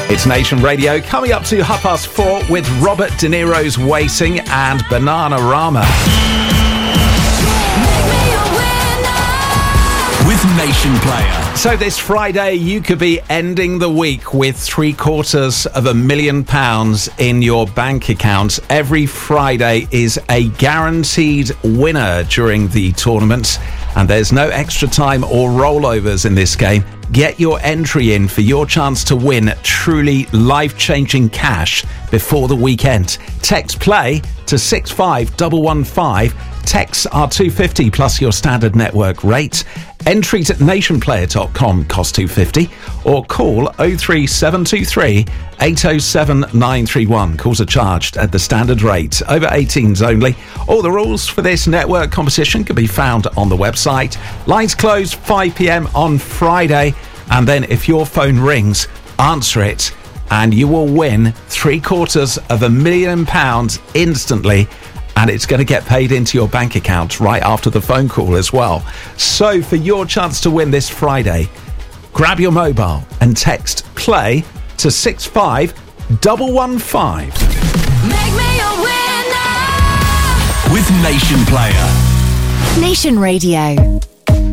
It's Nation Radio, coming up to 4:30 with Robert De Niro's Waiting and Bananarama. With Nation Player. So this Friday, you could be ending the week with £750,000 in your bank account. Every Friday is a guaranteed winner during the tournament, and there's no extra time or rollovers in this game. Get your entry in for your chance to win truly life-changing cash before the weekend. Text PLAY to 65115. Texts are $2.50 plus your standard network rate. Entries at nationplayer.com cost $2.50, or call 03723 807 931. Calls are charged at the standard rate. Over 18s only. All the rules for this network competition can be found on the website. Lines close 5 p.m. on Friday, and then if your phone rings, answer it, and you will win £750,000 instantly. And it's going to get paid into your bank account right after the phone call as well. So for your chance to win this Friday, grab your mobile and text PLAY to 65115. Make me a winner with Nation Player. Nation Radio.